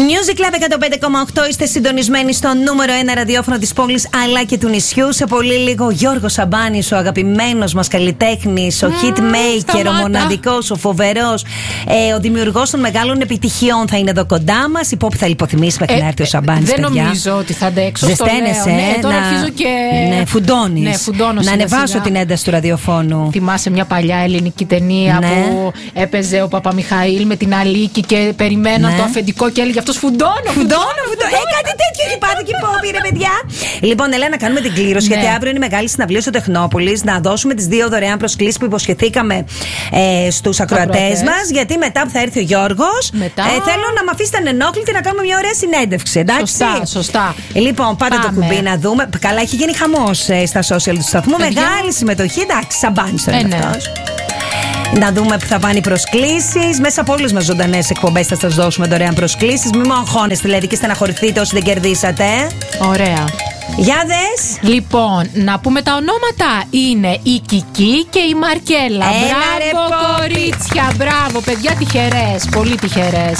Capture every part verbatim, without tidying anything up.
Music Club εκατόν πέντε κόμμα οκτώ, είστε συντονισμένοι στο νούμερο ένα ραδιόφωνο της πόλης αλλά και του νησιού. Σε πολύ λίγο Γιώργος Σαμπάνης, ο αγαπημένος μας καλλιτέχνης, ο mm, hitmaker, ο μοναδικός, ο φοβερός, ε, ο δημιουργός των μεγάλων επιτυχιών θα είναι εδώ κοντά μας. Η Pop θα λιποθυμήσει μέχρι να έρθει ο Σαμπάνης. Δεν παιδιά. νομίζω ότι θα αντέξω. Ζεσταίνεσαι, ναι, τώρα να, αρχίζω και. Ναι, φουντώνεις. Ναι, φουντώνω, να ανεβάσω σιγά. την ένταση του ραδιοφώνου. Θυμάσαι μια παλιά ελληνική ταινία ναι. που έπαιζε ο Παπαμιχαήλ με την Αλίκη και περιμέναν ναι. το αφεντικό και έλεγε αυτός φουντώνω. Φουντώνω, φουντώνω. Ε, κάτι τέτοιο έχει πάθει και η Pop, ρε παιδιά. Λοιπόν, Ελένα, κάνουμε την κλήρωση ναι. γιατί αύριο είναι η μεγάλη συναυλία στο Τεχνόπολης. Να δώσουμε τις δύο δωρεάν προσκλήσεις που υποσχεθήκαμε ε, στους ακροατές μας. Γιατί μετά που θα έρθει ο Γιώργος, μετά... ε, θέλω να με αφήσετε ανενόχλητη να κάνουμε μια ωραία συνέντευξη. Εντάξει. Σωστά, σωστά. Λοιπόν, πάτε το κουμπί να δούμε. Καλά, έχει γίνει χαμός ε, στα social του σταθμού. Παιδιά. Μεγάλη συμμετοχή. Εντάξει, Σαμπάνης τώρα είναι αυτός. Να δούμε που θα πάνε οι προσκλήσεις. Μέσα από όλες μας ζωντανές εκπομπές θα σας δώσουμε δωρεάν προσκλήσεις. Μην μου αγχώνεστε δηλαδή και στεναχωρηθείτε όσοι δεν κερδίσατε. Ωραία. Για δες. Λοιπόν, να πούμε τα ονόματα. Είναι η Κική και η Μαρκέλα. Έλα, μπράβο, ρε, κορίτσια, μπράβο, παιδιά, τυχερές. Πολύ τυχερές.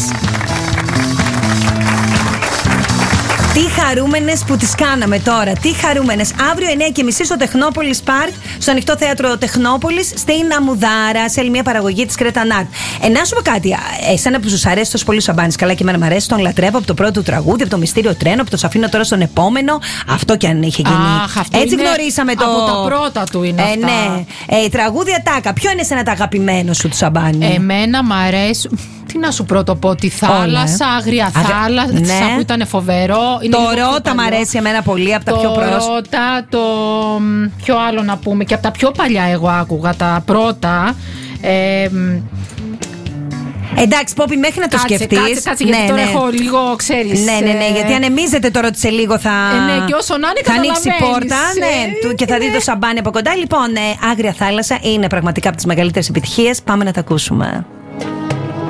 Τι χαρούμενες που τις κάναμε τώρα. Τι χαρούμενες. Αύριο εννιά και μισή στο Τεχνόπολης Πάρκ, στο ανοιχτό θέατρο Τεχνόπολης, στην Αμμουδάρα, σε άλλη μια παραγωγή της Κρέτα Νάρτ. Ε, να σου πω κάτι. Εσένα που σου αρέσει τόσο πολύ ο Σαμπάνης, καλά και εμένα μου αρέσει, τον λατρεύω από το πρώτο του τραγούδι, από το μυστήριο τρένο, από το σ' αφήνω τώρα στον επόμενο. Αυτό κι αν είχε γίνει. Αχ, αυτό έτσι είναι γνωρίσαμε το. Από τα πρώτα του είναι. Ε, αυτά. Ναι. Ε, τραγούδια τάκα. Ποιο είναι εσένα το αγαπημένο σου του Σαμπάνη? Εμένα μ' αρέσει. Τι να σου πρώτο πω, τη θάλασσα, άγρια θάλασσα, ναι. που ήταν φοβερό. Είναι το Ρότα μ' αρέσει εμένα πολύ, από τα το πιο πρόσφατα. Το Ρότα, το. Ποιο άλλο να πούμε, και από τα πιο παλιά εγώ άκουγα τα πρώτα. Ε, Εντάξει, Πόπι, μέχρι να το κάτσε, σκεφτείς. Κάτσε, κάτσε, γιατί ναι, τώρα ναι. έχω λίγο, ξέρεις. Ναι, ναι, ναι, γιατί ανεμίζεται το Ρότι σε λίγο θα. Ε, ναι, και όσο να είναι, θα ανοίξει η πόρτα. Ε, ναι, και θα ναι. δει το Σαμπάνι από κοντά. Λοιπόν, ε, Άγρια Θάλασσα είναι πραγματικά από τις μεγαλύτερες επιτυχίες. Πάμε να τα ακούσουμε.